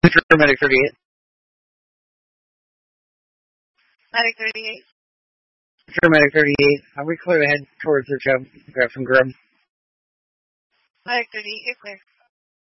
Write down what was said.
Sure, Medic 38. Medic 38. Sure, Medic 38. We clear ahead towards the job. Grab some grub. Medic 38, you're clear.